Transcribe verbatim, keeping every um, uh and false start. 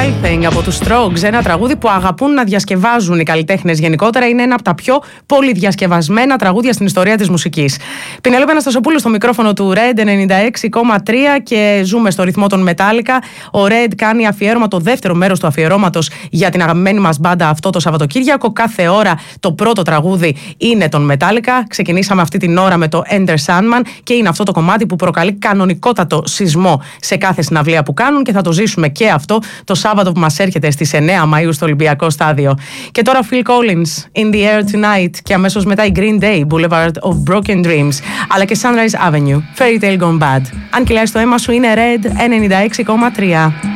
Wild Thing από τους Strokes, ένα τραγούδι που αγαπούν να διασκευάζουν οι καλλιτέχνες γενικότερα. Είναι ένα από τα πιο πολυδιασκευασμένα τραγούδια στην ιστορία της μουσικής. Πινελόπη Αναστασοπούλου στο μικρόφωνο του Red ενενήντα έξι κόμμα τρία και ζούμε στο ρυθμό των Metallica. Ο Red κάνει αφιέρωμα, το δεύτερο μέρος του αφιερώματος για την αγαπημένη μας μπάντα αυτό το Σαββατοκύριακο. Κάθε ώρα το πρώτο τραγούδι είναι των Metallica. Ξεκινήσαμε αυτή την ώρα με το Enter Sandman και είναι αυτό το κομμάτι που προκαλεί κανονικότατο σεισμό σε κάθε συναυλία που κάνουν και θα το ζήσουμε και αυτό το Σάββατο που μας έρχεται στις εννέα Μαΐου στο Ολυμπιακό Στάδιο. Και τώρα Phil Collins, In the Air Tonight, και αμέσως μετά η Green Day, Boulevard of Broken Dreams, αλλά και Sunrise Avenue, Fairy Tale Gone Bad. Αν κυλάει στο αίμα σου είναι Red ενενήντα έξι κόμμα τρία.